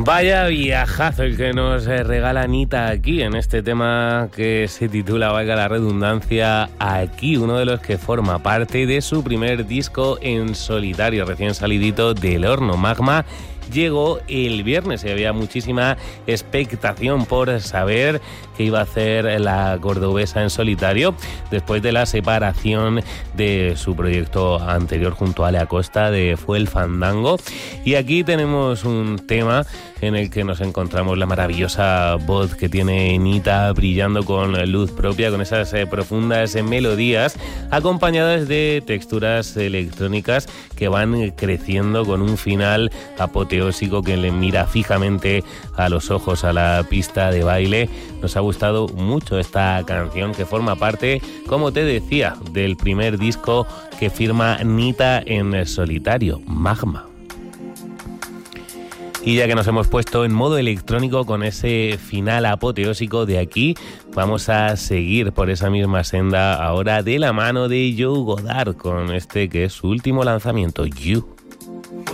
Vaya viajazo el que nos regala Anita aquí en este tema que se titula, valga la redundancia, Aquí, uno de los que forma parte de su primer disco en solitario, recién salidito del horno. Magma llegó el viernes y había muchísima expectación por saber qué iba a hacer la cordobesa en solitario después de la separación de su proyecto anterior junto a Ale Acosta de Fue el Fandango. Y aquí tenemos un tema en el que nos encontramos la maravillosa voz que tiene Anita brillando con luz propia, con esas profundas melodías acompañadas de texturas electrónicas que van creciendo con un final apoteósico que le mira fijamente a los ojos a la pista de baile. Nos ha gustado mucho esta canción que forma parte, como te decía, del primer disco que firma Anita en solitario, Magma. Y ya que nos hemos puesto en modo electrónico con ese final apoteósico de Aquí, vamos a seguir por esa misma senda ahora de la mano de Joe Godard con este que es su último lanzamiento, You.